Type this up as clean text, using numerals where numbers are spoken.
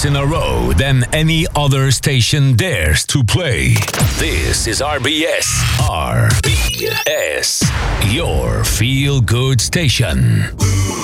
weeks in a row than any other station dares to play. This is RBS. RBS, your feel-good station.